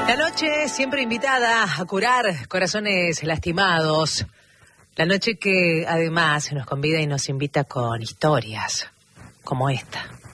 La noche siempre invitada a curar corazones lastimados. La noche que además nos convida y nos invita con historias como esta.